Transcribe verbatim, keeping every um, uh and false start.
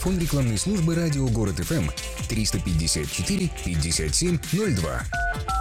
Телефон рекламной службы «Радио Город ФМ» триста пятьдесят четыре пятьдесят семь ноль два.